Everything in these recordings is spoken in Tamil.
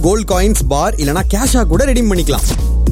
கோல்ட் காயின்ஸ் பார் இல்லனா கேஷா கூட ரெடீம் பண்ணிக்கலாம்.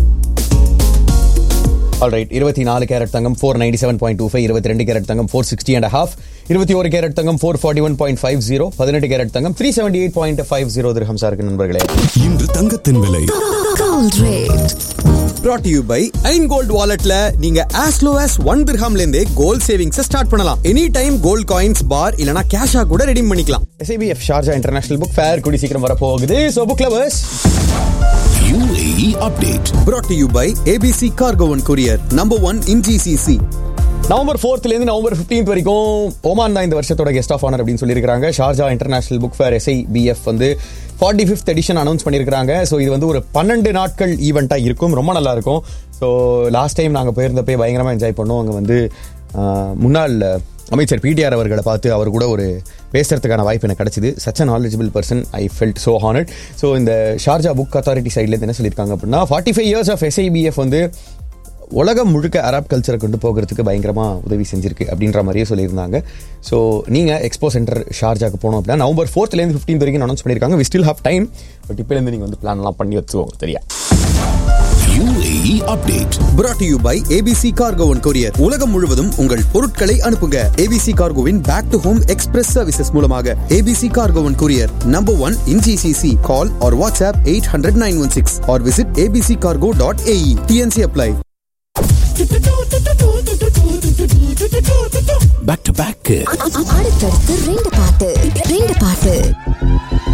ஆல்ரைட், 24 கேரட் தங்கம் 497.25, 22 கேரட் தங்கம் 460.5, 21 கேரட் தங்கம் 441.50, 18 கேரட் தங்கம் 378.50 திர்ஹம்ஸா இருக்கு நண்பர்களே. இன்று தங்கத்தின் விலை Gold rate. brought to you by Jan gold வாலெட்ல நீங்க as low as 1 திர்ஹாம்ல இருந்தே கோல்ட் சேவிங்ஸ் ஸ்டார்ட் பண்ணலாம். எனி டைம் கோல்ட் காயின்ஸ் பார் இல்லனா கேஷா கூட ரெடீம் பண்ணிக்கலாம். SABF Sharjah international book fair கூடி சீக்கிரம் வர போகுது. So book lovers, UAE update. brought to you by ABC Cargo and Courier, number 1 in GCC. November 4th இருந்து நவம்பர் 15th வரைக்கும் ஓமான் தான் இந்த வருஷத்தோட கெஸ்ட் ஆஃப் ஆனர் அப்படின்னு சொல்லியிருக்காங்க. Sharjah international book fair SABF வந்து 45th எடிஷன் அனௌன்ஸ் பண்ணியிருக்காங்க. ஸோ இது வந்து ஒரு 12 நாட்கள் ஈவெண்ட்டாக இருக்கும். ரொம்ப நல்லா இருக்கும். ஸோ லாஸ்ட் டைம் நாங்கள் போயிருந்தப்பே பயங்கரமாக என்ஜாய் பண்ணோம். அங்கே வந்து முன்னாள் அமைச்சர் PTR அவர்களை பார்த்து அவர் கூட ஒரு பேசுறதுக்கான வாய்ப்பு எனக்கு கிடைச்சிது. Such a knowledgeable person, I felt so honoured. So இந்த ஷார்ஜா புக் அத்தாரிட்டி சைட்லேருந்து என்ன சொல்லியிருக்காங்க அப்படின்னா, 45 years ஆஃப் SABF வந்து உலகம் முழுக்க அரப் கல்ச்சரை கொண்டு போகிறதுக்கு பயங்கரமாக உதவி செஞ்சிருக்கு அப்படின்ற மாதிரியே சொல்லியிருந்தாங்க. ஸோ நீங்கள் எக்ஸ்போ சென்டர் ஷார்ஜாக்கு போனோம் அப்படின்னா நவம்பர் 4th 15th வரைக்கும் அனௌன்ஸ் பண்ணியிருக்காங்க. We still have time. But இப்போலேருந்து நீங்கள் வந்து பிளான்லாம் பண்ணி வச்சுக்கோங்க. சரியா? UAE update. brought to you by ABC Cargo and Courier. உலகம் முழுவதும் உங்கள் பொருட்களை அனுப்புங்க. ABC Cargoவின் back to home express services மூலமாக. ABC Cargo and Courier, number 1 in GCC. Call or WhatsApp 800-916 or visit abccargo.ae. TNC apply. Back to back. அடுத்தடுத்து ரெண்டு பாட்டு